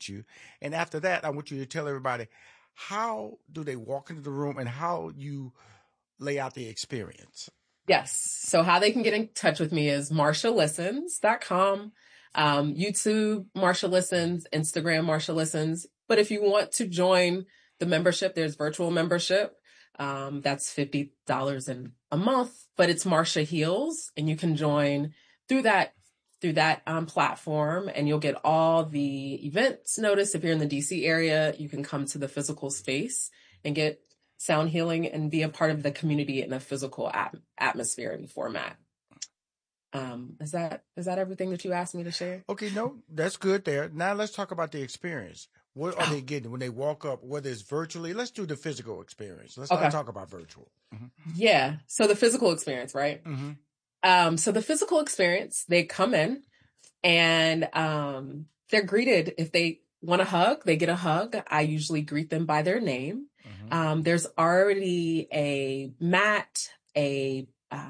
with you. And after that, I want you to tell everybody, how do they walk into the room and how you lay out the experience? Yes. So how they can get in touch with me is marcialistens.com, YouTube, Marcia Listens, Instagram, Marcia Listens. But if you want to join the membership, there's virtual membership. That's $50 a month, but it's Marcia Heals, and you can join through that platform, and you'll get all the events notice. If you're in the DC area, you can come to the physical space and get sound healing and be a part of the community in a physical atmosphere and format. Is that everything that you asked me to share? Okay, no, that's good there. Now let's talk about the experience. What are they getting when they walk up, whether it's virtually? Let's do the physical experience. Let's not talk about virtual. Mm-hmm. Yeah. So the physical experience, right? Mm-hmm. So the physical experience, they come in and they're greeted. If they want a hug, they get a hug. I usually greet them by their name. Mm-hmm. There's already a mat, a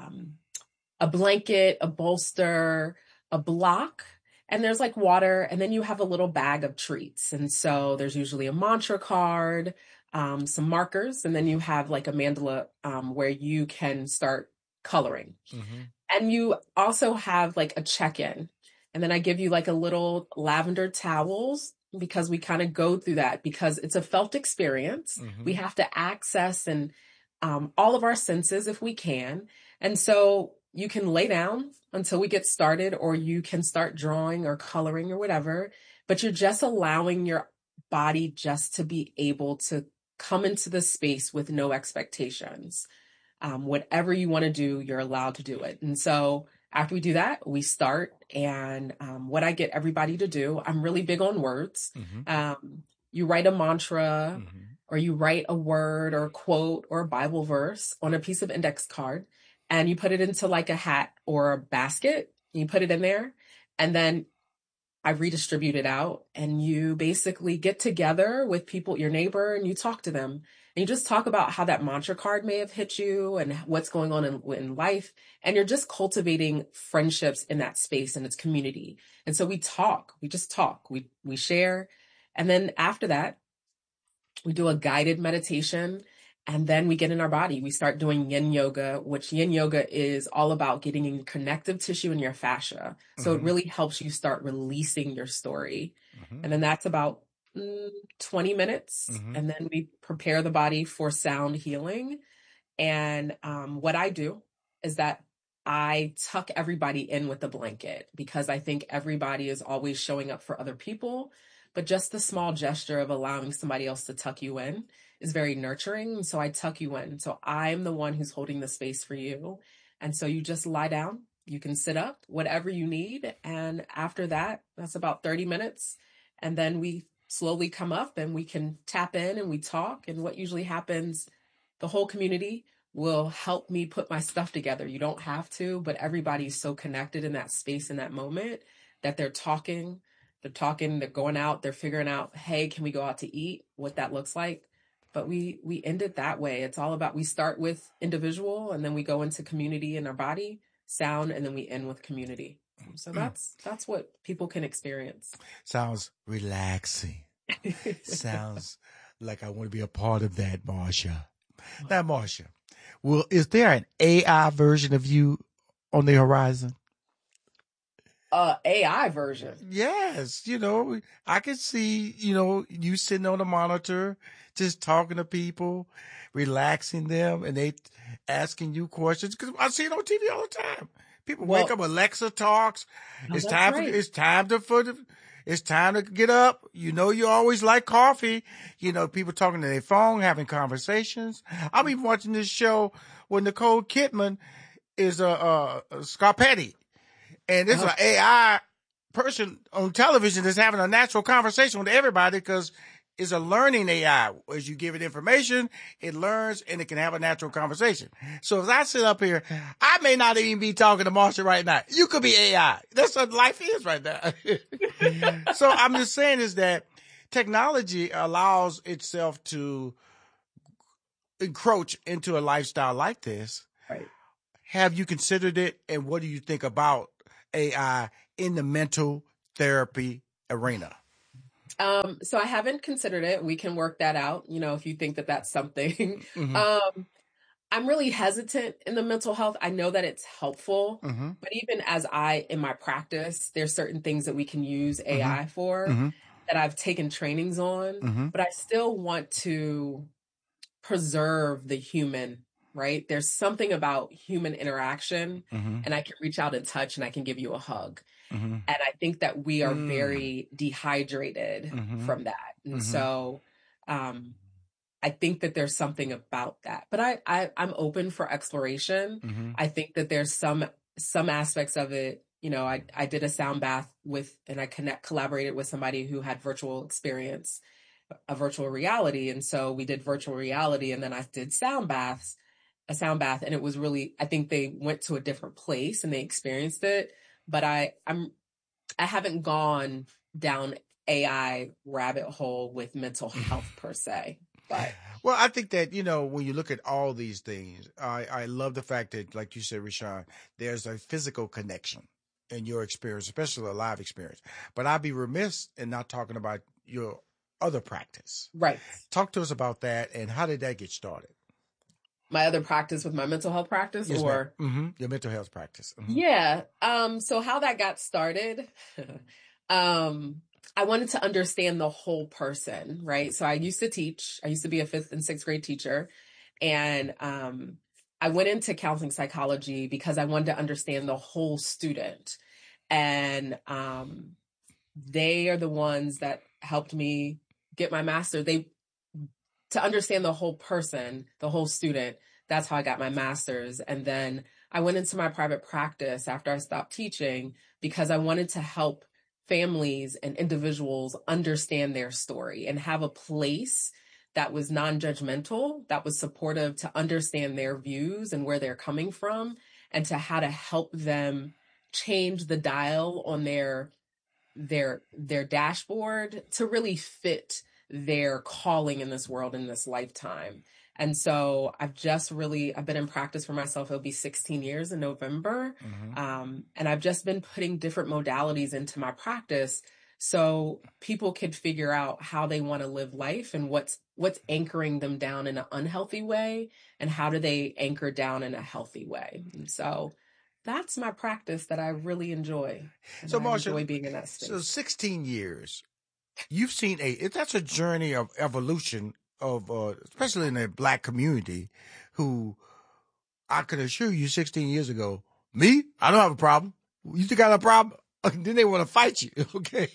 blanket, a bolster, a block, and there's like water, and then you have a little bag of treats. And so there's usually a mantra card, some markers, and then you have like a mandala where you can start coloring. Mm-hmm. And you also have like a check-in. And then I give you like a little lavender towels, because we kind of go through that because it's a felt experience. Mm-hmm. We have to access and all of our senses if we can. And so you can lay down until we get started, or you can start drawing or coloring or whatever, but you're just allowing your body just to be able to come into the space with no expectations. Whatever you want to do, you're allowed to do it. And so after we do that, we start. And what I get everybody to do, I'm really big on words. Mm-hmm. You write a mantra, mm-hmm. or you write a word or a quote or a Bible verse on a piece of index card, and you put it into like a hat or a basket. You put it in there, and then I redistribute it out, and you basically get together with people, your neighbor, and you talk to them. And you just talk about how that mantra card may have hit you and what's going on in life. And you're just cultivating friendships in that space and its community. And so we just talk, we share. And then after that, we do a guided meditation, and then we get in our body. We start doing yin yoga, which yin yoga is all about getting in connective tissue in your fascia. So mm-hmm. It really helps you start releasing your story. Mm-hmm. And then that's about 20 minutes. Mm-hmm. And then we prepare the body for sound healing. And what I do is that I tuck everybody in with a blanket, because I think everybody is always showing up for other people. But just the small gesture of allowing somebody else to tuck you in is very nurturing. So I tuck you in. So I'm the one who's holding the space for you. And so you just lie down, you can sit up, whatever you need. And after that, that's about 30 minutes. And then we slowly come up and we can tap in and we talk. And what usually happens, the whole community will help me put my stuff together. You don't have to, but everybody's so connected in that space, in that moment, that they're talking, they're going out, they're figuring out, hey, can we go out to eat, what that looks like. But we end it that way. It's all about, we start with individual, and then we go into community in our body, sound, and then we end with community. So that's what people can experience. Sounds relaxing. Sounds like I want to be a part of that, Marcia. Now, Marcia, well, is there an AI version of you on the horizon? AI version. Yes. I can see, you sitting on a monitor, just talking to people, relaxing them, and they asking you questions. Because I see it on TV all the time. People wake up, Alexa talks. It's time to get up. You always like coffee. People talking to their phone, having conversations. I'm even watching this show where Nicole Kidman is Scarpetti. And this is an AI person on television that's having a natural conversation with everybody, because it's a learning AI. As you give it information, it learns and it can have a natural conversation. So as I sit up here, I may not even be talking to Marcia right now. You could be AI. That's what life is right now. So I'm just saying is that technology allows itself to encroach into a lifestyle like this. Right. Have you considered it, and what do you think about AI in the mental therapy arena? So I haven't considered it. We can work that out, if you think that that's something. Mm-hmm. I'm really hesitant in the mental health. I know that it's helpful, Mm-hmm. but even in my practice, there's certain things that we can use Mm-hmm. AI for Mm-hmm. that I've taken trainings on, Mm-hmm. but I still want to preserve the human, right? There's something about human interaction, Mm-hmm. and I can reach out and touch and I can give you a hug. Mm-hmm. And I think that we are Mm-hmm. very dehydrated Mm-hmm. from that. And Mm-hmm. so um, I think that there's something about that. But I'm open for exploration. Mm-hmm. I think that there's some aspects of it. I did a sound bath and I collaborated with somebody who had virtual experience, a virtual reality. And so we did virtual reality, and then I did a sound bath, and it was really, I think they went to a different place and they experienced it. But I haven't gone down AI rabbit hole with mental health per se, but Well, I think that, when you look at all these things, I love the fact that, like you said, Rashawn, there's a physical connection in your experience, especially a live experience. But I'd be remiss in not talking about your other practice. right. Talk to us about that, and how did that get started? My other practice with my mental health practice, Yes, ma'am. or Mm-hmm. Your mental health practice. Mm-hmm. yeah. So how that got started, um, I wanted to understand the whole person, right? So I used to be a 5th and 6th grade teacher. And I went into counseling psychology because I wanted to understand the whole student. And they are the ones that helped me get my master. To understand the whole person, the whole student, that's how I got my master's. And then I went into my private practice after I stopped teaching because I wanted to help families and individuals understand their story and have a place that was non-judgmental, that was supportive, to understand their views and where they're coming from, and to how to help them change the dial on their dashboard to really fit their calling in this world, in this lifetime. And so I've been in practice for myself. It'll be 16 years in November. Mm-hmm. And I've just been putting different modalities into my practice so people could figure out how they want to live life and what's anchoring them down in an unhealthy way, and how do they anchor down in a healthy way. And so that's my practice that I really enjoy. And So, I Marsha, enjoy being in that so space. 16 years, you've seen that's a journey of evolution of, especially in the Black community, who I can assure you 16 years ago, me, I don't have a problem. You think I have a problem? Then they want to fight you. Okay.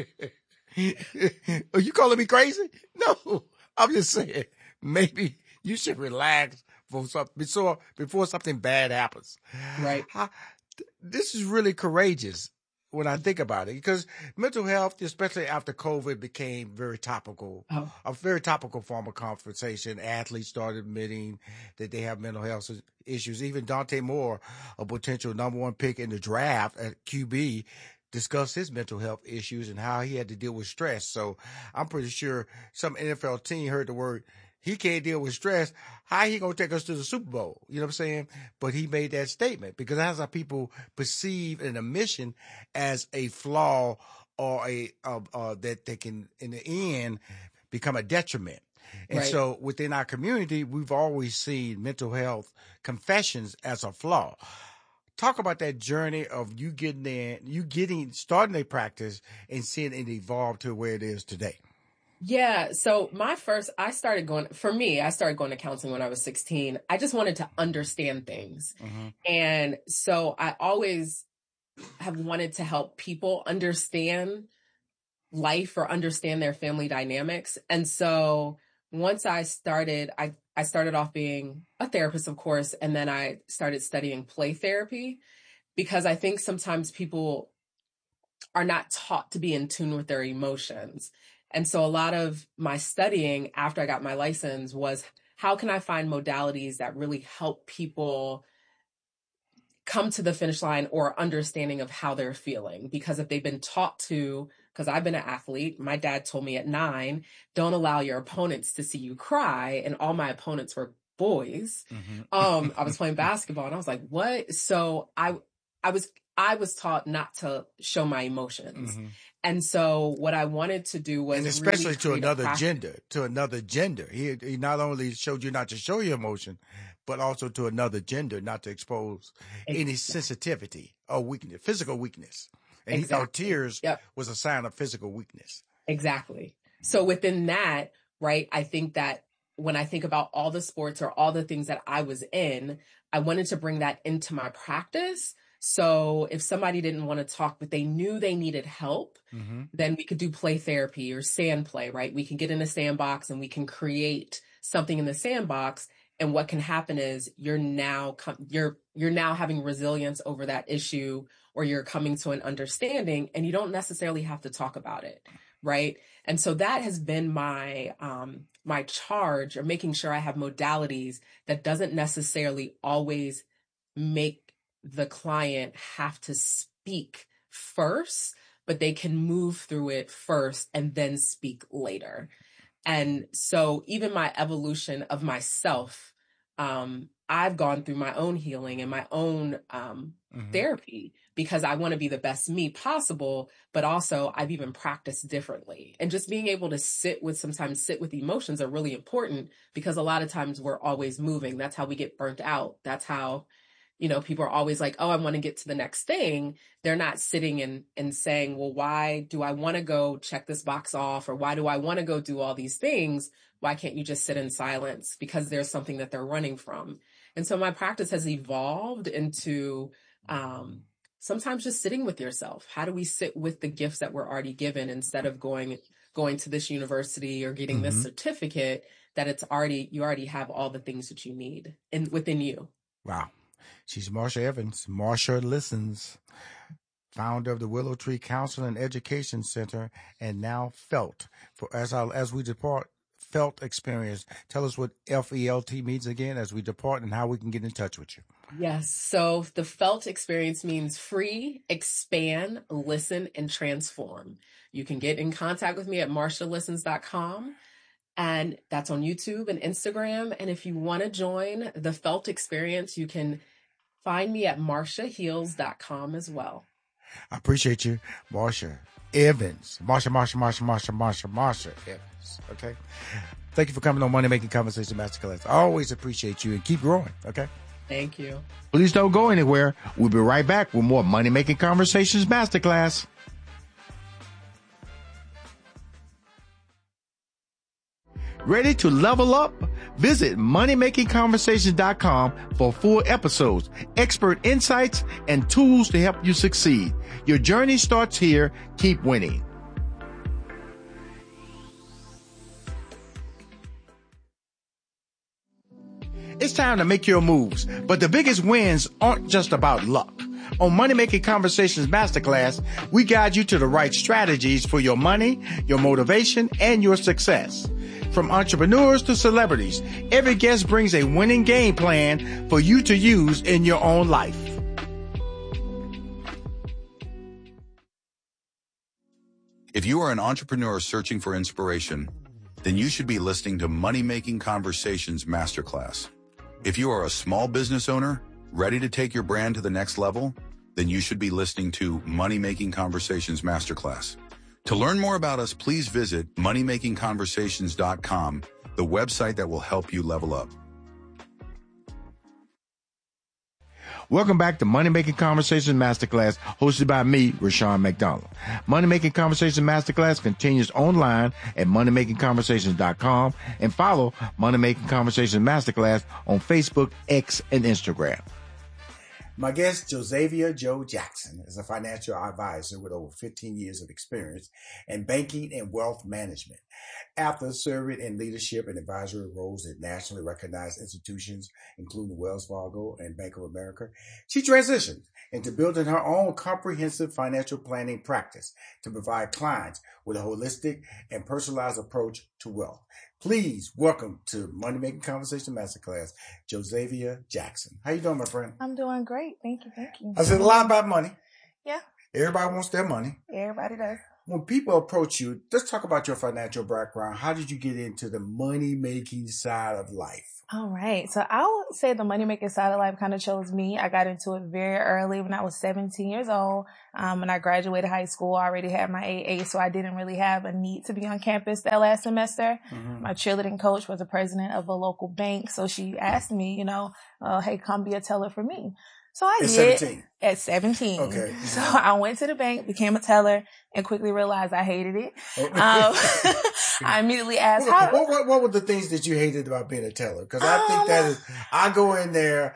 Are you calling me crazy? No, I'm just saying maybe you should relax before something bad happens. Right. This is really courageous when I think about it, because mental health, especially after COVID, became very topical, Oh, a very topical form of conversation. Athletes started admitting that they have mental health issues. Even Dante Moore, a potential #1 pick in the draft at QB, discussed his mental health issues and how he had to deal with stress. So I'm pretty sure some NFL team heard the word, he can't deal with stress. How he gonna take us to the Super Bowl? You know what I'm saying? But he made that statement because that's how people perceive an admission as a flaw, or that they can, in the end, become a detriment. And right. so within our community, we've always seen mental health confessions as a flaw. Talk about that journey of you starting a practice and seeing it evolve to where it is today. Yeah. So I started going to counseling when I was 16. I just wanted to understand things. Mm-hmm. And so I always have wanted to help people understand life or understand their family dynamics. And so once I started off being a therapist, of course, and then I started studying play therapy, because I think sometimes people are not taught to be in tune with their emotions. And so a lot of my studying after I got my license was, how can I find modalities that really help people come to the finish line or understanding of how they're feeling? Because if they've been taught to, because I've been an athlete, my dad told me at 9, don't allow your opponents to see you cry. And all my opponents were boys. Mm-hmm. I was playing basketball and I was like, what? So I I was taught not to show my emotions. And so what I wanted to do was, and especially really to another gender. He not only showed you not to show your emotion, but also to another gender, not to expose any sensitivity or weakness, physical weakness. And he thought tears was a sign of physical weakness. Exactly. So within that, right, I think that when I think about all the sports or all the things that I was in, I wanted to bring that into my practice. So if somebody didn't want to talk, but they knew they needed help, then we could do play therapy or sand play, right? We can get in a sandbox and we can create something in the sandbox. And what can happen is you're now having resilience over that issue, or you're coming to an understanding, and you don't necessarily have to talk about it, right? And so that has been my my charge, or making sure I have modalities that doesn't necessarily always make the client have to speak first, but they can move through it first and then speak later. And so even my evolution of myself, I've gone through my own healing and my own therapy, because I want to be the best me possible, but also I've even practiced differently. And just being able to sometimes sit with emotions are really important, because a lot of times we're always moving. That's how we get burnt out. That's how, people are always like, oh, I want to get to the next thing. They're not sitting and saying, well, why do I want to go check this box off? Or why do I want to go do all these things? Why can't you just sit in silence? Because there's something that they're running from. And so my practice has evolved into sometimes just sitting with yourself. How do we sit with the gifts that we're already given, instead of going to this university or getting this certificate, that you already have all the things that you need within you. Wow. She's Marsha Evans. Marsha Listens, founder of the Willow Tree Counseling and Education Center, and now FELT. As we depart, FELT experience. Tell us what FELT means again as we depart, and how we can get in touch with you. Yes. So the FELT experience means free, expand, listen, and transform. You can get in contact with me at marshalistens.com. And that's on YouTube and Instagram. And if you want to join the FELT experience, you can find me at marshaheals.com as well. I appreciate you, Marsha Evans. Marsha Evans. Okay. Thank you for coming on Money Making Conversation Masterclass. I always appreciate you, and keep growing. Okay. Thank you. Please don't go anywhere. We'll be right back with more Money Making Conversations Masterclass. Ready to level up? Visit moneymakingconversations.com for full episodes, expert insights, and tools to help you succeed. Your journey starts here. Keep winning. It's time to make your moves, but the biggest wins aren't just about luck. On Money Making Conversations Masterclass, we guide you to the right strategies for your money, your motivation, and your success. From entrepreneurs to celebrities, every guest brings a winning game plan for you to use in your own life. If you are an entrepreneur searching for inspiration, then you should be listening to Money Making Conversations Masterclass. If you are a small business owner ready to take your brand to the next level, then you should be listening to Money Making Conversations Masterclass. To learn more about us, please visit moneymakingconversations.com, the website that will help you level up. Welcome back to Money Making Conversations Masterclass, hosted by me, Rushion McDonald. Money Making Conversations Masterclass continues online at moneymakingconversations.com, and follow Money Making Conversations Masterclass on Facebook, X, and Instagram. My guest, Josavia Joe Jackson, is a financial advisor with over 15 years of experience in banking and wealth management. After serving in leadership and advisory roles at nationally recognized institutions, including Wells Fargo and Bank of America, she transitioned into building her own comprehensive financial planning practice to provide clients with a holistic and personalized approach to wealth. Please welcome to Money Making Conversation Masterclass, Josavia Jackson. How you doing, my friend? I'm doing great. Thank you. I said a lot about money. Yeah. Everybody wants their money. Everybody does. when people approach you, let's talk about your financial background. How did you get into the money-making side of life? All right. So I would say the money-making side of life kind of chose me. I got into it very early when I was 17 years old. When I graduated high school, I already had my AA, so I didn't really have a need to be on campus that last semester. Mm-hmm. My cheerleading coach was the president of a local bank, so she asked me, hey, come be a teller for me. So I did 17. At 17. Okay. So I went to the bank, became a teller, and quickly realized I hated it. I immediately asked, what were the things that you hated about being a teller? Because I think that is, I go in there,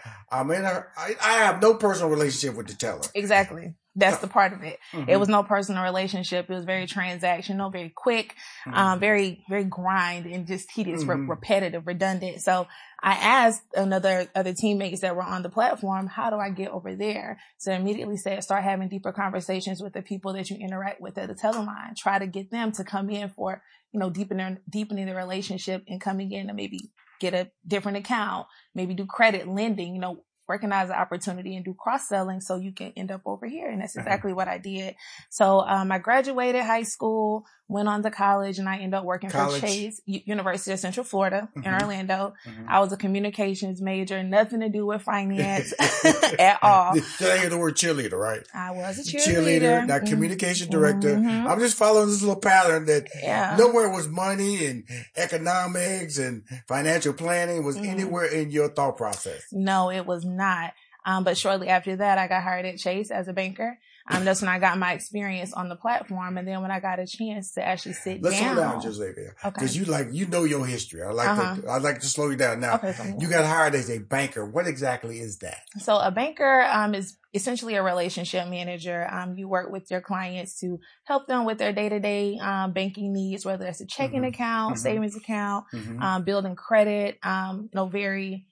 I have no personal relationship with the teller. Exactly. That's the part of it. Mm-hmm. It was no personal relationship. It was very transactional, very quick, very, very grind and just tedious, repetitive, redundant. So I asked other teammates that were on the platform, how do I get over there? So I immediately said, start having deeper conversations with the people that you interact with at the teller line. Try to get them to come in for, deepening the relationship and coming in to maybe get a different account, maybe do credit lending, recognize the opportunity and do cross-selling so you can end up over here. And that's exactly what I did. So I graduated high school, went on to college, and I ended up working for Chase, University of Central Florida in Orlando. I was a communications major, nothing to do with finance at all. Did I hear the word cheerleader, right? I was a cheerleader. Not communication director. I'm just following this little pattern that nowhere was money and economics and financial planning was anywhere in your thought process. No, it was not. But shortly after that, I got hired at Chase as a banker. That's when I got my experience on the platform. And then when I got a chance to actually sit down. Let's slow down just there. Because you know your history. I'd like to slow you down now. Okay, you got hired as a banker. What exactly is that? So a banker, is essentially a relationship manager. You work with your clients to help them with their day-to-day, banking needs, whether that's a checking account, savings account, building credit, very,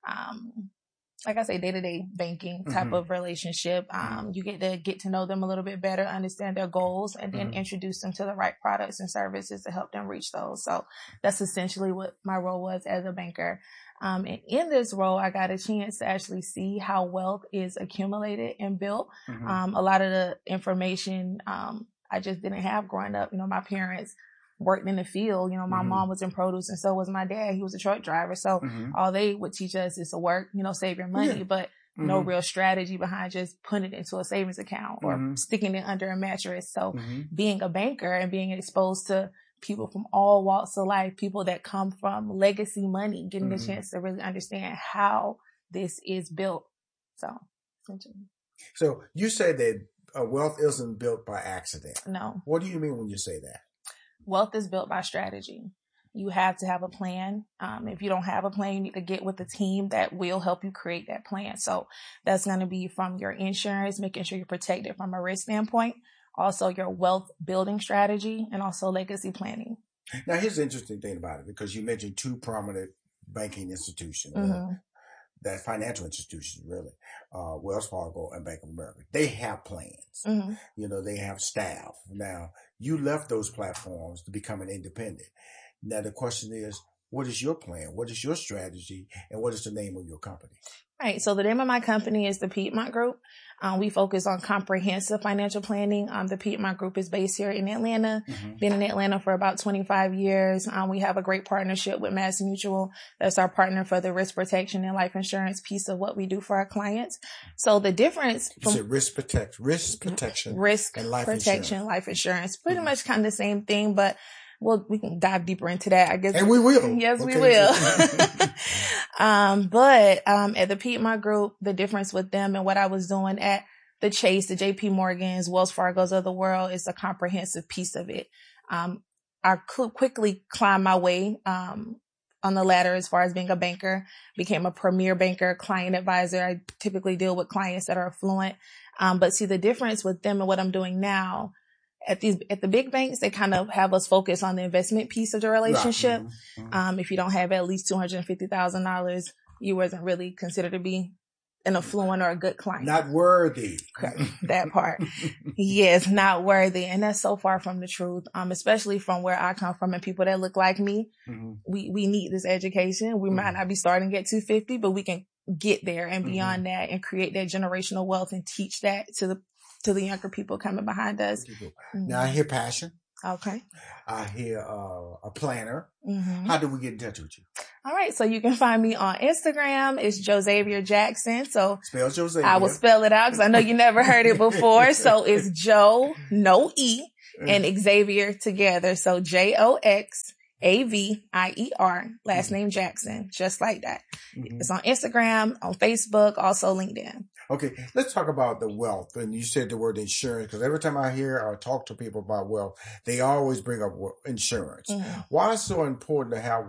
like I say, day-to-day banking type of relationship. You get to know them a little bit better, understand their goals, and then introduce them to the right products and services to help them reach those. So that's essentially what my role was as a banker. And in this role, I got a chance to actually see how wealth is accumulated and built. A lot of the information, I just didn't have growing up. My parents worked in the field. My mom was in produce and so was my dad. He was a truck driver. So all they would teach us is to work, save your money, but no real strategy behind just putting it into a savings account or sticking it under a mattress. So being a banker and being exposed to people from all walks of life, people that come from legacy money, getting the chance to really understand how this is built. So essentially. So you said that wealth isn't built by accident. No. What do you mean when you say that? Wealth is built by strategy. You have to have a plan. If you don't have a plan, you need to get with a team that will help you create that plan. So that's going to be from your insurance, making sure you're protected from a risk standpoint, also your wealth building strategy, and also legacy planning. Now, here's the interesting thing about it, because you mentioned two prominent banking institutions, that financial institutions, really, Wells Fargo and Bank of America. They have plans. They have staff. Now, you left those platforms to become an independent. Now, the question is, what is your plan? What is your strategy? And what is the name of your company? Right. So the name of my company is the Piedmont Group. We focus on comprehensive financial planning. The Piedmont Group is based here in Atlanta. Been in Atlanta for about 25 years. We have a great partnership with MassMutual. That's our partner for the risk protection and life insurance piece of what we do for our clients. So the difference from risk protection, and life insurance, pretty much kind of the same thing, but we can dive deeper into that, I guess. And we will. Yes, we will. But at the Piedmont Group, the difference with them and what I was doing at the Chase, the JP Morgans, Wells Fargo's of the world is a comprehensive piece of it. I quickly climbed my way on the ladder as far as being a banker, became a premier banker, client advisor. I typically deal with clients that are affluent. But see, the difference with them and what I'm doing now, at the big banks, they kind of have us focus on the investment piece of the relationship. If you don't have at least $250,000, you wasn't really considered to be an affluent or a good client. Not worthy. That part. Yes, not worthy. And that's so far from the truth. Especially from where I come from and people that look like me. We need this education. We might not be starting at 250, but we can get there and beyond that and create that generational wealth and teach that to to the younger people coming behind us. Now I hear passion. Okay. I hear a planner. Mm-hmm. How do we get in touch with you? All right. So you can find me on Instagram. It's Josavier Jackson. So spell Josavier. I will spell it out because I know you never heard it before. So it's Joe, no E, and Xavier together. So JOXAVIER, last name Jackson, just like that. Mm-hmm. It's on Instagram, on Facebook, also LinkedIn. Okay, let's talk about the wealth. And you said the word insurance, because every time I hear or talk to people about wealth, they always bring up insurance. Mm-hmm. Why is it so important to have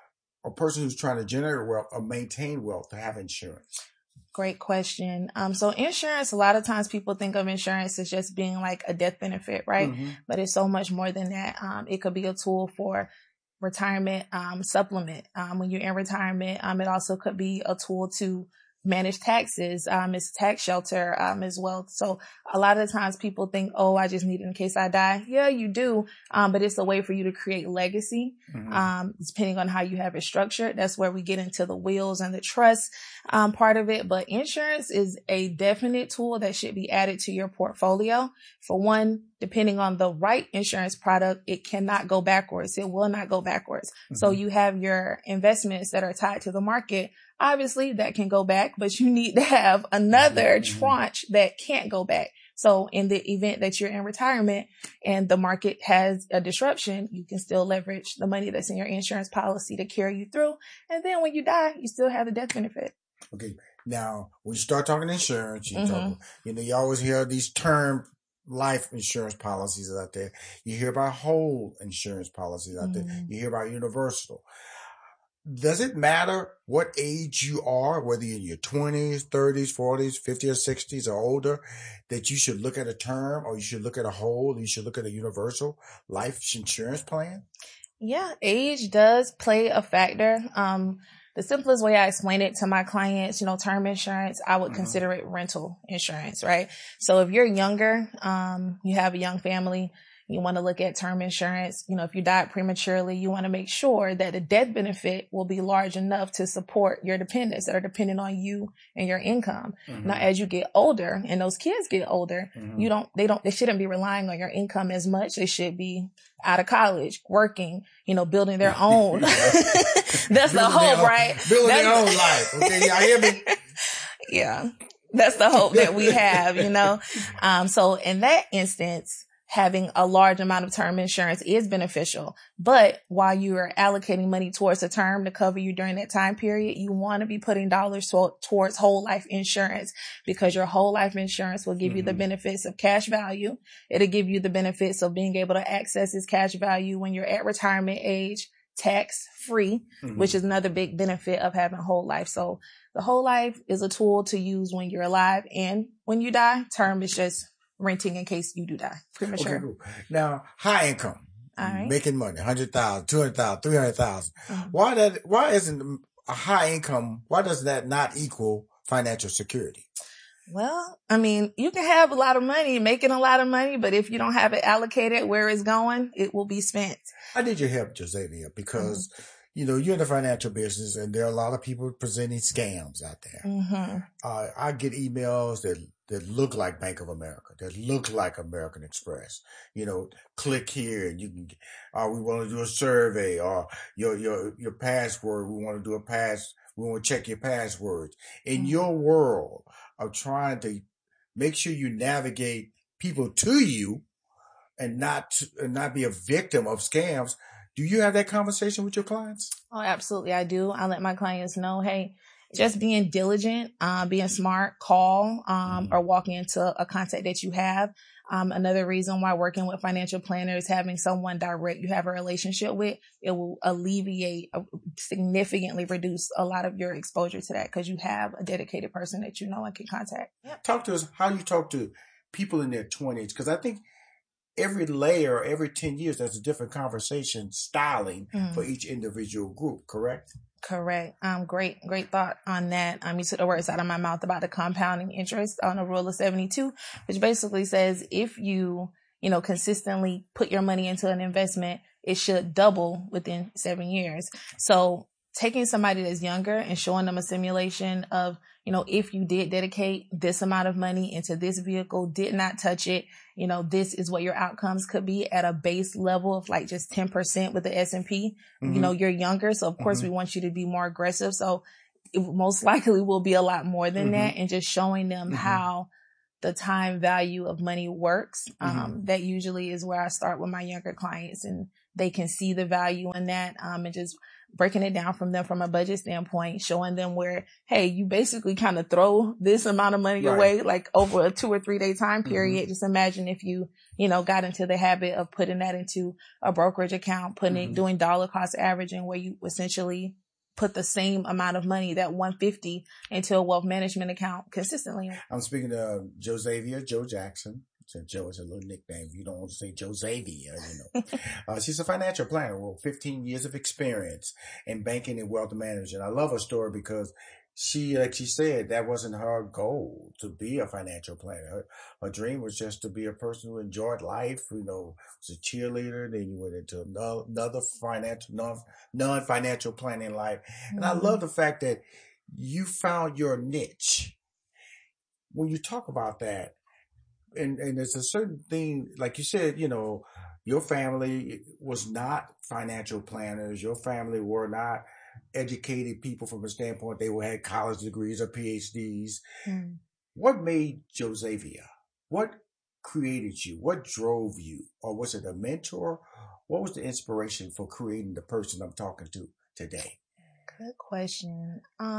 a person who's trying to generate wealth or maintain wealth to have insurance? Great question. So insurance, a lot of times people think of insurance as just being like a death benefit, right? Mm-hmm. But it's so much more than that. It could be a tool for retirement supplement. When you're in retirement, it also could be a tool to manage taxes. It's a tax shelter as well. So a lot of times people think, oh, I just need it in case I die. Yeah, you do. But it's a way for you to create legacy. Mm-hmm. Depending on how you have it structured. That's where we get into the wills and the trust part of it. But insurance is a definite tool that should be added to your portfolio. For one, depending on the right insurance product, it cannot go backwards. It will not go backwards. Mm-hmm. So you have your investments that are tied to the market. Obviously, that can go back, but you need to have another tranche that can't go back. So in the event that you're in retirement and the market has a disruption, you can still leverage the money that's in your insurance policy to carry you through. And then when you die, you still have the death benefit. Okay. Now, when you start talking insurance, you you always hear these term life insurance policies out there. You hear about whole insurance policies out there. You hear about universal. Does it matter what age you are, whether you're in your 20s, 30s, 40s, 50s, or 60s or older, that you should look at a term or you should look at a whole, you should look at a universal life insurance plan? Yeah, age does play a factor. The simplest way I explain it to my clients, term insurance, I would consider it rental insurance, right? So if you're younger, you have a young family, you want to look at term insurance. If you died prematurely, you want to make sure that the death benefit will be large enough to support your dependents that are dependent on you and your income. Mm-hmm. Now, as you get older and those kids get older, they shouldn't be relying on your income as much. They should be out of college, working, building their own. That's the hope, right? Building their own life. Okay. I hear me. Yeah. That's the hope that we have, So in that instance, having a large amount of term insurance is beneficial. But while you are allocating money towards a term to cover you during that time period, you want to be putting dollars towards whole life insurance, because your whole life insurance will give you the benefits of cash value. It'll give you the benefits of being able to access this cash value when you're at retirement age, tax free, which is another big benefit of having whole life. So the whole life is a tool to use when you're alive and when you die. Term is just renting in case you do die premature. Okay, cool. Now, high income, making money, 100,000, 200,000, 300,000. Why isn't a high income? Why does that not equal financial security? Well, you can have a lot of money, making a lot of money, but if you don't have it allocated where it's going, it will be spent. I need your help, Josavier, because you're in the financial business and there are a lot of people presenting scams out there. I get emails that look like Bank of America, that look like American Express. Click here and you can, we want to do a survey, or your password. We want to do we want to check your passwords. In your world of trying to make sure you navigate people to you and not be a victim of scams, do you have that conversation with your clients? Oh, absolutely. I do. I let my clients know, hey, just being diligent, being smart, call, or walking into a contact that you have. Another reason why working with financial planners, having someone direct you have a relationship with, it will significantly reduce a lot of your exposure to that, because you have a dedicated person that you know and can contact. Talk to us how you talk to people in their 20s, because I think every layer, every 10 years, there's a different conversation styling for each individual group, correct? Correct. Great thought on that. You took the words out of my mouth about the compounding interest on the rule of 72, which basically says if you, consistently put your money into an investment, it should double within 7 years. So taking somebody that's younger and showing them a simulation of, if you did dedicate this amount of money into this vehicle, did not touch it, this is what your outcomes could be at a base level of like just 10% with the S&P. You're younger. So of course we want you to be more aggressive. So it most likely will be a lot more than that, and just showing them how the time value of money works. That usually is where I start with my younger clients, and they can see the value in that, and just breaking it down from them from a budget standpoint, showing them where, hey, you basically kind of throw this amount of money away, like over a 2 or 3 day time period. Just imagine if you, got into the habit of putting that into a brokerage account, doing dollar cost averaging, where you essentially put the same amount of money, that 150, into a wealth management account consistently. I'm speaking to Joe Xavier, Joe Jackson. So Joe is a little nickname. You don't want to say Joe Xavier, She's a financial planner with 15 years of experience in banking and wealth management. I love her story because she, like she said, that wasn't her goal to be a financial planner. Her dream was just to be a person who enjoyed life, was a cheerleader. Then you went into another non-financial planning life. And I love the fact that you found your niche. When you talk about that, and there's a certain thing, like you said, your family was not financial planners. Your family were not educated people from a standpoint. They had college degrees or PhDs. What made Joe Xavier? What created you? What drove you? Or was it a mentor? What was the inspiration for creating the person I'm talking to today? Good question.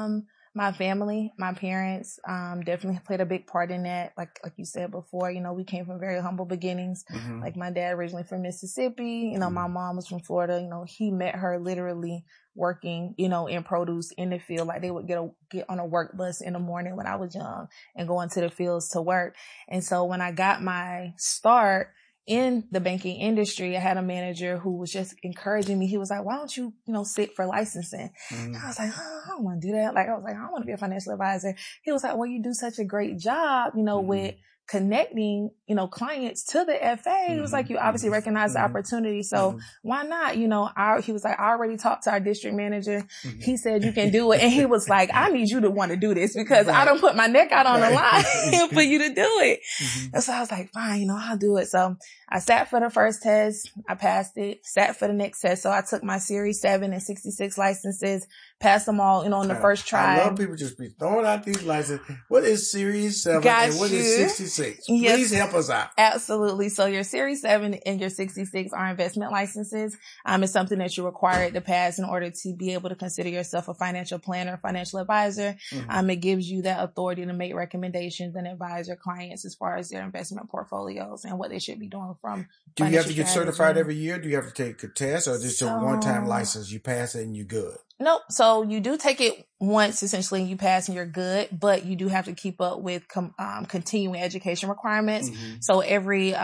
My family, my parents, definitely played a big part in that. Like you said before, we came from very humble beginnings. Like my dad originally from Mississippi, my mom was from Florida. He met her literally working, in produce in the field. Like they would get on a work bus in the morning when I was young and go into the fields to work. And so when I got my start in the banking industry, I had a manager who was just encouraging me. He was like, why don't you, sit for licensing? And I was like, I don't want to do that. I was like, I don't want to be a financial advisor. He was like, well, you do such a great job, with connecting, clients to the FA. He was like, you obviously recognize the opportunity. So why not? He was like, I already talked to our district manager. He said, you can do it. And he was like, I need you to want to do this because I don't put my neck out on the line for you to do it. And so I was like, fine, I'll do it. So I sat for the first test. I passed it, sat for the next test. So I took my Series 7 and 66 licenses, passed them all, on the first try. I love people just be throwing out these licenses. What is Series 7 and what is 66? Yes, please help us out. Absolutely. So your Series 7 and your 66 are investment licenses. It's something that you're required to pass in order to be able to consider yourself a financial planner, financial advisor. It gives you that authority to make recommendations and advise your clients as far as their investment portfolios and what they should be doing from. Do you have to get certified every year? Do you have to take a test, or just a one-time license? You pass it and you're good. Nope. So you do take it once, essentially, and you pass and you're good, but you do have to keep up with continuing education requirements. So every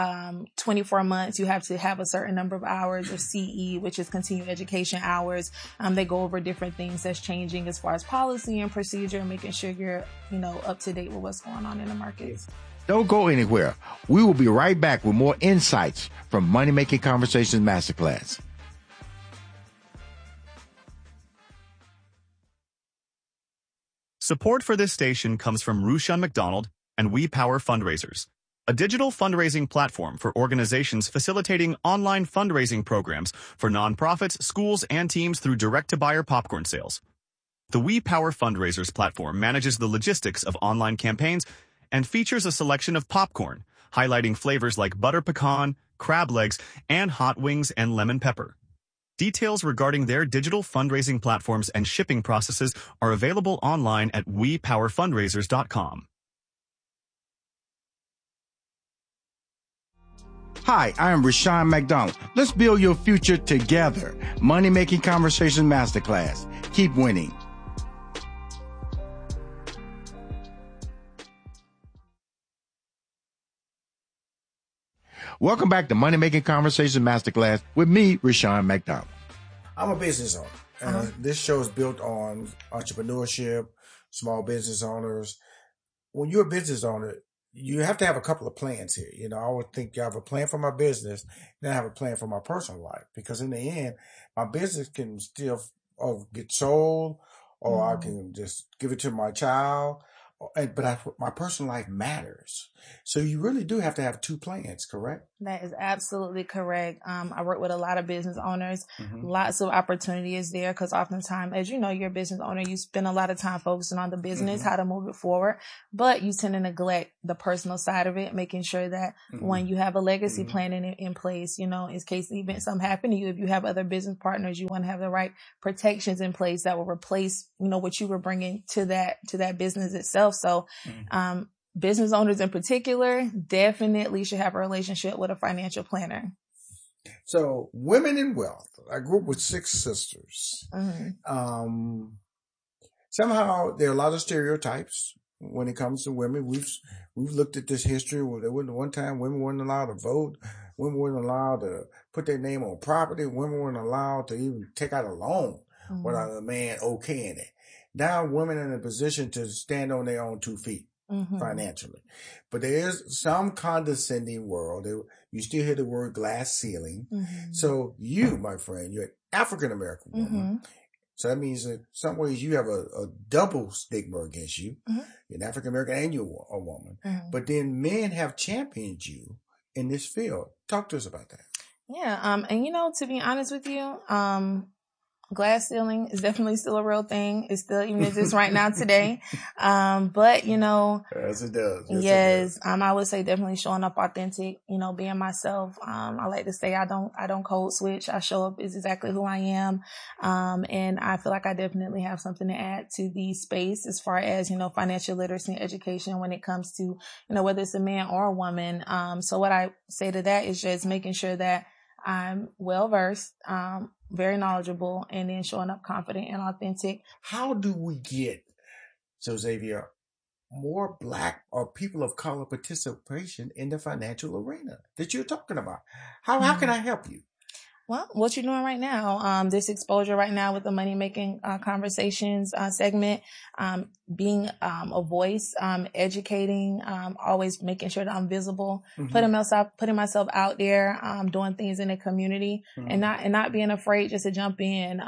24 months, you have to have a certain number of hours of CE, which is continuing education hours. They go over different things that's changing as far as policy and procedure, and making sure you're, up to date with what's going on in the markets. Don't go anywhere. We will be right back with more insights from Money Making Conversations Masterclass. Support for this station comes from Rushion McDonald and We Power Fundraisers, a digital fundraising platform for organizations facilitating online fundraising programs for nonprofits, schools, and teams through direct-to-buyer popcorn sales. The We Power Fundraisers platform manages the logistics of online campaigns and features a selection of popcorn, highlighting flavors like butter pecan, crab legs, and hot wings and lemon pepper. Details regarding their digital fundraising platforms and shipping processes are available online at wepowerfundraisers.com. Hi, I am Rushion McDonald. Let's build your future together. Money Making Conversation Masterclass. Keep winning. Welcome back to Money Making Conversation Masterclass with me, Rushion McDonald. I'm a business owner. This show is built on entrepreneurship, small business owners. When you're a business owner, you have to have a couple of plans here. I would think you have a plan for my business, then I have a plan for my personal life. Because in the end, my business can still get sold, or I can just give it to my child, but my personal life matters. So you really do have to have two plans, correct? That is absolutely correct. I work with a lot of business owners. Mm-hmm. Lots of opportunity is there because oftentimes, as you know, you're a business owner, you spend a lot of time focusing on the business, how to move it forward, but you tend to neglect the personal side of it, making sure that when you have a legacy plan in place, you know, in case something happen to you, if you have other business partners, you want to have the right protections in place that will replace, you know, what you were bringing to that business itself. So, business owners in particular definitely should have a relationship with a financial planner. So, Women in Wealth. I grew up with 6 sisters. Somehow there are a lot of stereotypes when it comes to women. We've looked at this history where there wasn't one time women weren't allowed to vote, women weren't allowed to put their name on property, women weren't allowed to even take out a loan without a man okaying it. Now women are in a position to stand on their own 2 feet. Financially, but there is some condescending world. You still hear the word glass ceiling. So you, my friend, you're an African American woman. So that means in some ways you have a double stigma against you. You're an African American and you're a woman. But then men have championed you in this field. Talk to us about that. Yeah. And you know, to be honest with you, glass ceiling is definitely still a real thing. It still even exists right now today. But you know, yes, it does. Yes, I would say definitely showing up authentic, you know, being myself. I like to say I don't code switch. I show up as exactly who I am. And I feel like I definitely have something to add to the space as far as, you know, financial literacy and education when it comes to, you know, whether it's a man or a woman. So what I say to that is just making sure that I'm well versed, very knowledgeable, and then showing up confident and authentic. How do we get, so Xavier, more Black or people of color participation in the financial arena that you're talking about? How can I help you? Well, what you're doing right now, this exposure right now with the Money Making Conversations segment, being a voice, educating, always making sure that I'm visible, putting myself out there, doing things in the community, and not being afraid just to jump in.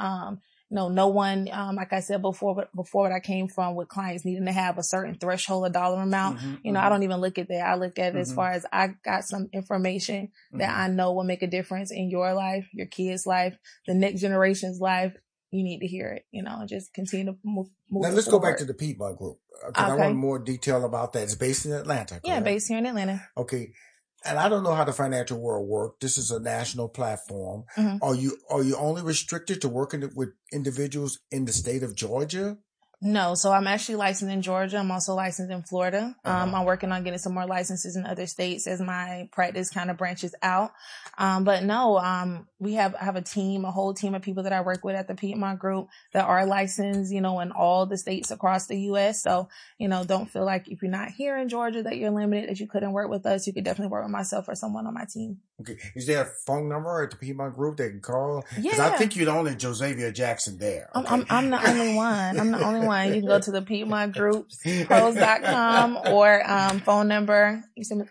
No one, like I said before what I came from with clients needing to have a certain threshold of dollar amount. I don't even look at that. I look at it as far as I got some information that I know will make a difference in your life, your kids' life, the next generation's life. You need to hear it, and just continue to move. Now let's go back to the Piedmont Group. Because I want more detail about that. It's based in Atlanta, correct? Yeah, based here in Atlanta. Okay. And I don't know how the financial world works. This is a national platform. Are you only restricted to working with individuals in the state of Georgia? No. So I'm actually licensed in Georgia. I'm also licensed in Florida. I'm working on getting some more licenses in other states as my practice kind of branches out. But no, I have a whole team of people that I work with at the Piedmont Group that are licensed, in all the states across the U.S. So, don't feel like if you're not here in Georgia that you're limited, that you couldn't work with us. You could definitely work with myself or someone on my team. Okay. Is there a phone number at the Piedmont Group they can call? Because Yeah. I think you're the only Xavier Jackson there. Okay? I'm the only one. I'm the only one. You can go to the Piedmont Groups, pros.com, or phone number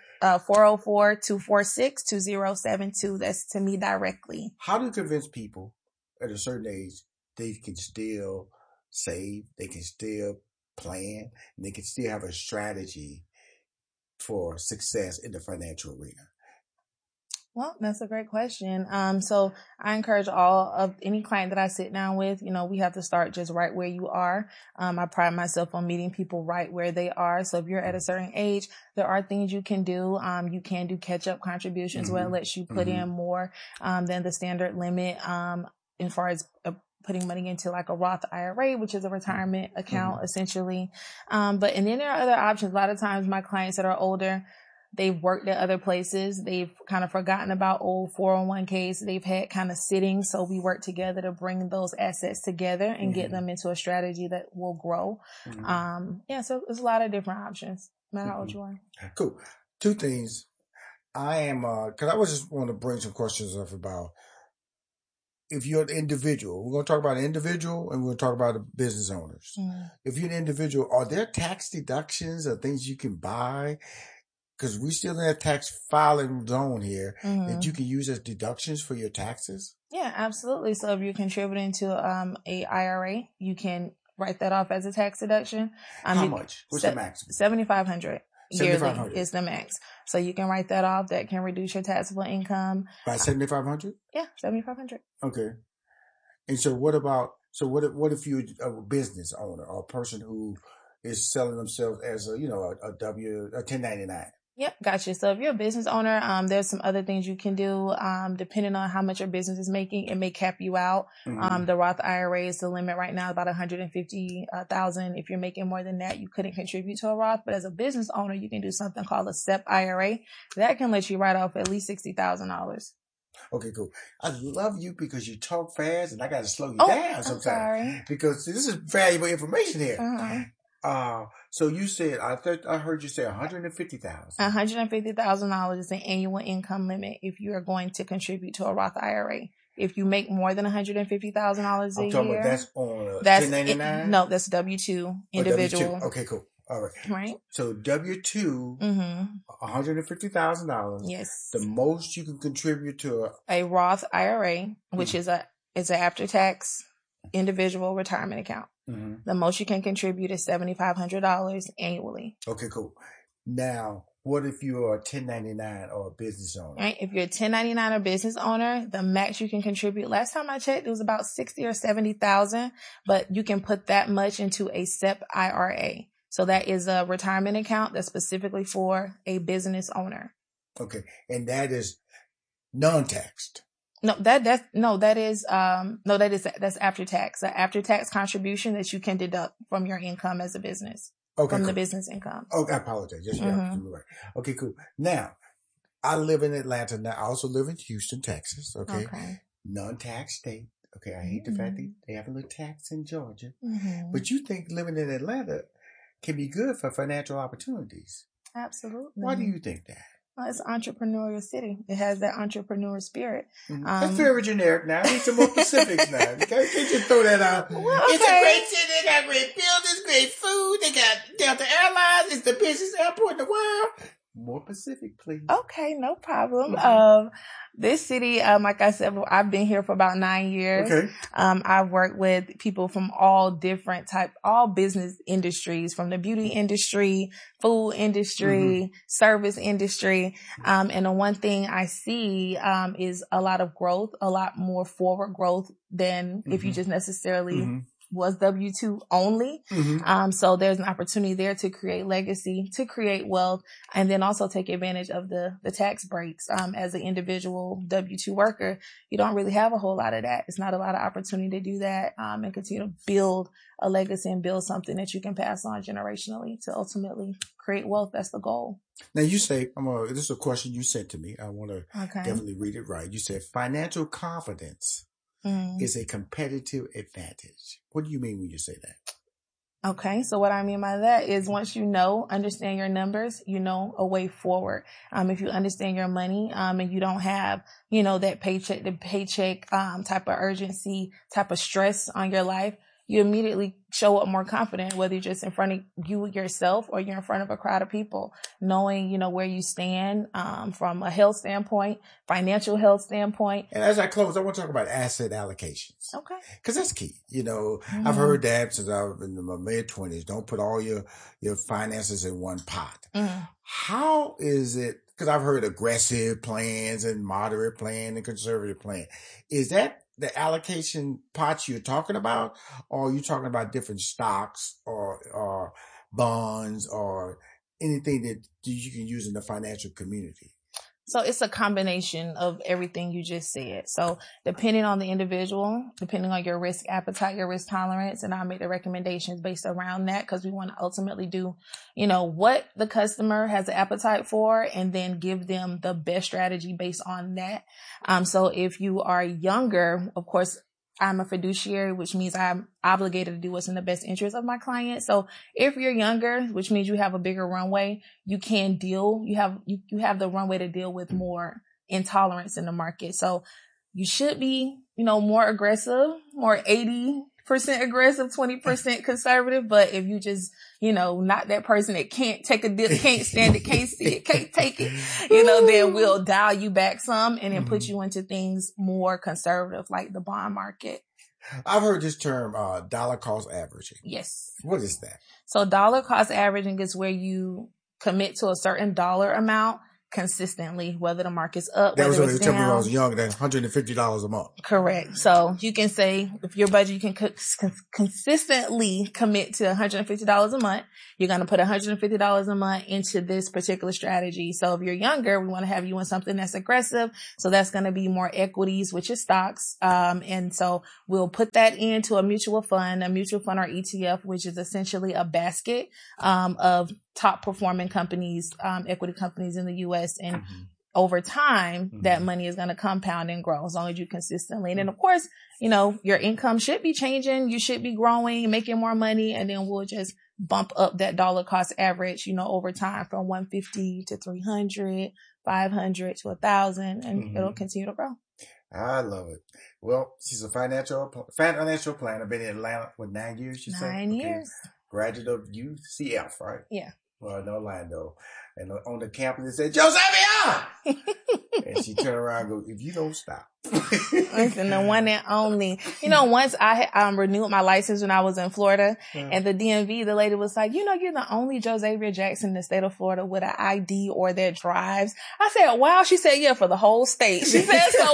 404-246-2072. That's to me directly. How do you convince people at a certain age they can still save, they can still plan, and they can still have a strategy for success in the financial arena? Well, that's a great question. So I encourage all of any client that I sit down with, we have to start just right where you are. I pride myself on meeting people right where they are. So if you're at a certain age, there are things you can do. You can do catch-up contributions where it lets you put in more than the standard limit as far as putting money into like a Roth IRA, which is a retirement account essentially. And then there are other options. A lot of times my clients that are older, they've worked at other places. They've kind of forgotten about old 401ks. They've had kind of sitting. So we work together to bring those assets together and get them into a strategy that will grow. So there's a lot of different options, no matter how old you are. Cool. 2 things. I am, cause I was just want to bring some questions up about if you're an individual. We're going to talk about an individual and we're going to talk about the business owners. If you're an individual, are there tax deductions or things you can buy? Because we still in that tax filing zone here that you can use as deductions for your taxes? Yeah, absolutely. So if you're contributing to a IRA, you can write that off as a tax deduction. How much? What's the maximum? $7,500 yearly is the max. So you can write that off. That can reduce your taxable income by $7,500. Yeah, $7,500. Okay. And so what if you're a business owner or a person who is selling themselves as a 1099? Yep, gotcha. So if you're a business owner, there's some other things you can do. Depending on how much your business is making, it may cap you out. Mm-hmm. The Roth IRA is the limit right now, about $150,000. If you're making more than that, you couldn't contribute to a Roth. But as a business owner, you can do something called a SEP IRA. That can let you write off at least $60,000. Okay, cool. I love you because you talk fast, and I got to slow you down sometimes. Sorry. Because this is valuable information here. Uh-huh. So you said, I heard you say $150,000. $150,000 is an annual income limit if you are going to contribute to a Roth IRA. If you make more than $150,000 a year, I'm talking about that's on a 1099? No, that's W-2 individual. W-2. Okay, cool. All right. Right. So W-2, $150,000. Yes. The most you can contribute to a Roth IRA, which is an after-tax individual retirement account. Mm-hmm. The most you can contribute is $7,500 annually. Okay, cool. Now, what if you're a 1099 or a business owner? Right. If you're a 1099 or business owner, the max you can contribute, last time I checked, it was about $60,000 or $70,000, but you can put that much into a SEP IRA. So that is a retirement account that's specifically for a business owner. Okay. And that is non-taxed. That's after tax. An after tax contribution that you can deduct from your income as a business. Okay. From the business income. Okay, I apologize. Yes, you're absolutely right. Okay, cool. Now, I live in Atlanta now. I also live in Houston, Texas. Okay. Non-tax state. Okay. I hate the fact that they have a little tax in Georgia. Mm-hmm. But you think living in Atlanta can be good for financial opportunities? Absolutely. Why do you think that? Well, it's an entrepreneurial city. It has that entrepreneur spirit. Mm-hmm. That's very generic now. I need some more specifics now. You can't just throw that out. Well, okay. It's a great city. They got great buildings, great food. They got Delta Airlines. It's the busiest airport in the world. More Pacific, please. Okay, no problem. This city, like I said, I've been here for about 9 years. Okay. I've worked with people from all business industries, from the beauty industry, food industry, service industry. And the one thing I see, is a lot of growth, a lot more forward growth than if you just necessarily was W-2 only. So there's an opportunity there to create legacy, to create wealth, and then also take advantage of the tax breaks. As an individual W-2 worker, you don't really have a whole lot of that. It's not a lot of opportunity to do that, and continue to build a legacy and build something that you can pass on generationally to ultimately create wealth. That's the goal. Now you say, this is a question you sent to me. I want to definitely read it right. You said financial confidence is a competitive advantage. What do you mean when you say that? Okay. So what I mean by that is once you understand your numbers, a way forward. If you understand your money, and you don't have, that paycheck to paycheck, type of urgency, type of stress on your life, you immediately show up more confident, whether you're just in front of you yourself or you're in front of a crowd of people, knowing, where you stand, from a health standpoint, financial health standpoint. And as I close, I want to talk about asset allocations. Okay. Cause that's key. I've heard that since I was in my mid-20s. Don't put all your finances in one pot. How is it? Cause I've heard aggressive plans and moderate plan and conservative plan. Is that the allocation pots you're talking about, or are you talking about different stocks or bonds or anything that you can use in the financial community? So it's a combination of everything you just said. So depending on the individual, depending on your risk appetite, your risk tolerance, and I'll make the recommendations based around that because we want to ultimately do, what the customer has an appetite for and then give them the best strategy based on that. So if you are younger, of course, I'm a fiduciary, which means I'm obligated to do what's in the best interest of my client. So if you're younger, which means you have a bigger runway, you have the runway to deal with more intolerance in the market. So you should be, more aggressive, more 80, aggressive, 20% conservative. But if you just, not that person that can't take a dip, can't stand it, can't see it, can't take it, then we'll dial you back some and then put you into things more conservative, like the bond market. I've heard this term, dollar cost averaging. Yes. What is that? So dollar cost averaging is where you commit to a certain dollar amount consistently, whether the market's up, whether it's down. That was when I was young, that $150 a month. Correct. So you can say, if your budget, you can consistently commit to $150 a month. You're going to put $150 a month into this particular strategy. So if you're younger, we want to have you in something that's aggressive. So that's going to be more equities, which is stocks. And so we'll put that into a mutual fund or ETF, which is essentially a basket, of top performing companies, equity companies in the U.S. And over time, that money is going to compound and grow as long as you consistently. And then, of course, your income should be changing. You should be growing, making more money. And then we'll just bump up that dollar cost average, over time from 150 to 300, 500 to 1,000, and it'll continue to grow. I love it. Well, she's a financial planner. Been in Atlanta for 9 years, you said? 9 years. Graduate of UCF, right? Yeah. Well, in Orlando. And on the campus, they said, Josevia! And she turned around and goes, if you don't stop. Listen, the one and only. Once I renewed my license when I was in Florida, and the DMV, the lady was like, you're the only Josevia Jackson in the state of Florida with an ID or that drives. I said, wow. She said, yeah, for the whole state. She said, so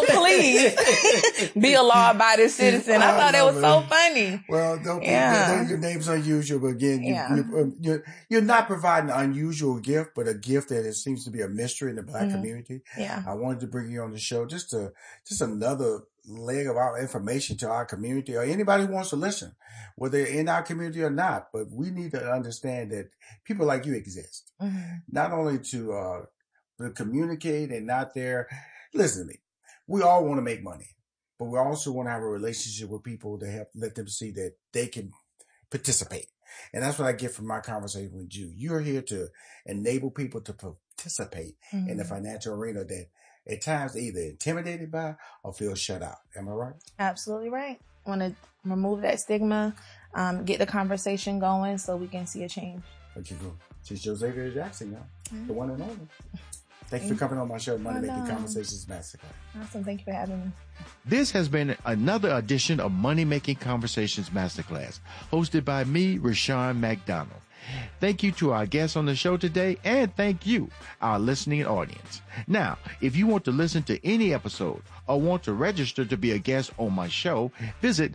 please be a law-abiding citizen. I thought that was so funny. Well, don't your name's unusual, but again, you're not providing an unusual gift, but a gift that it seems to be a mystery in the Black community. Yeah. I wanted to bring you on the show just another leg of our information to our community or anybody who wants to listen, whether they're in our community or not. But we need to understand that people like you exist, not only to communicate and not there. Listen to me. We all want to make money, but we also want to have a relationship with people to help let them see that they can participate. And that's what I get from my conversation with you. You're here to enable people to participate in the financial arena that at times they're either intimidated by or feel shut out. Am I right? Absolutely right. I want to remove that stigma, get the conversation going so we can see a change. Okay, cool. She's Josevia Jackson, y'all. The one and only. Thank you for coming on my show, Money Making Conversations Masterclass. Awesome. Thank you for having me. This has been another edition of Money Making Conversations Masterclass, hosted by me, Rushion McDonald. Thank you to our guests on the show today, and thank you, our listening audience. Now, if you want to listen to any episode or want to register to be a guest on my show, visit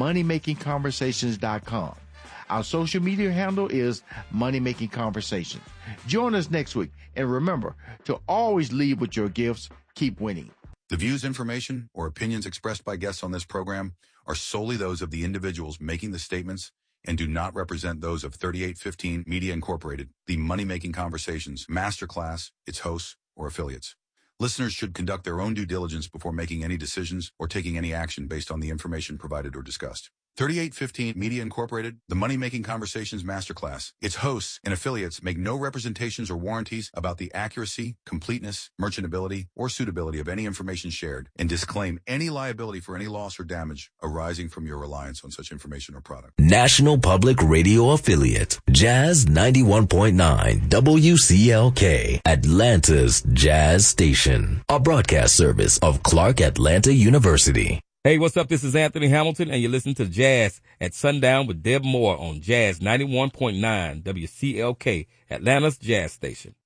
moneymakingconversations.com. Our social media handle is Money Making Conversations. Join us next week, and remember to always lead with your gifts. Keep winning. The views, information, or opinions expressed by guests on this program are solely those of the individuals making the statements and do not represent those of 3815 Media Incorporated, the Money Making Conversations Masterclass, its hosts, or affiliates. Listeners should conduct their own due diligence before making any decisions or taking any action based on the information provided or discussed. 3815 Media Incorporated, the Money Making Conversations Masterclass, its hosts and affiliates make no representations or warranties about the accuracy, completeness, merchantability, or suitability of any information shared and disclaim any liability for any loss or damage arising from your reliance on such information or product. National Public Radio affiliate, Jazz 91.9 WCLK, Atlanta's Jazz Station, a broadcast service of Clark Atlanta University. Hey, what's up? This is Anthony Hamilton, and you're listening to Jazz at Sundown with Deb Moore on Jazz 91.9 WCLK, Atlanta's Jazz Station.